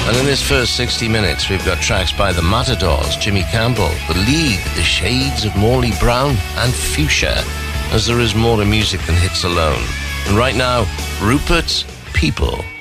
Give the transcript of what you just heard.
And in this first 60 minutes, we've got tracks by The Matadors, Jimmy Campbell, The League, The Shades of Morley Brown, and Fuchsia, as there is more to music than hits alone. And right now, Rupert People.